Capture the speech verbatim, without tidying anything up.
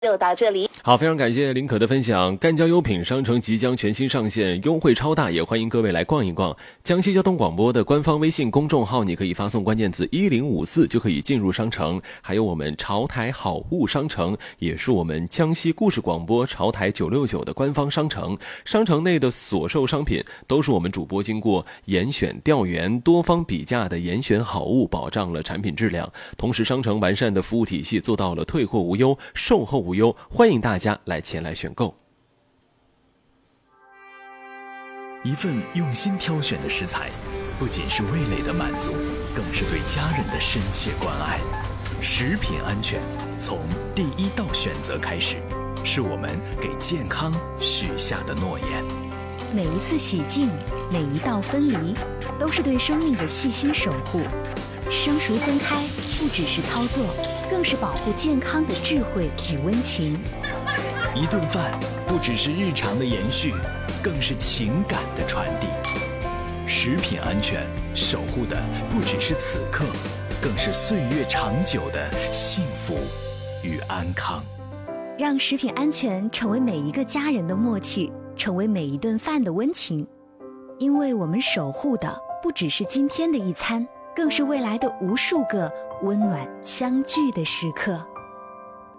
就到这里。 好，非常感谢林可的分享。干交优品商城即将全新上线，优惠超大，也欢迎各位来逛一逛。江西交通广播的官方微信公众号，你可以发送关键词一零五四就可以进入商城。还有我们潮台好物商城，也是我们江西故事广播潮台九六九的官方商城。商城内的所售商品都是我们主播经过严选调研、多方比价的严选好物，保障了产品质量。同时，商城完善的服务体系做到了退货无忧、售后无忧，欢迎大家来前来选购。 一份用心挑选的食材，不仅是味蕾的满足，更是对家人的深切关爱。食品安全从第一道选择开始，是我们给健康许下的诺言。 每一次洗净，每一道分离，都是对生命的细心守护。生熟分开不只是操作，更是保护健康的智慧与温情。 一顿饭不只是日常的延续，更是情感的传递。食品安全守护的不只是此刻，更是岁月长久的幸福与安康。 让食品安全成为每一个家人的默契，成为每一顿饭的温情。因为我们守护的不只是今天的一餐，更是未来的无数个温暖相聚的时刻。